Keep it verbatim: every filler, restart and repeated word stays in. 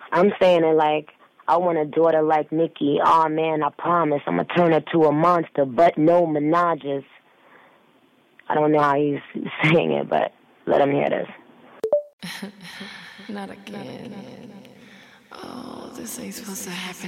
I'm saying it like, I want a daughter like Nikki. Oh man, I promise I'm gonna turn her to a monster, but no menages. I don't know how he's saying it, but let him hear this. Not again. Oh, this ain't supposed to happen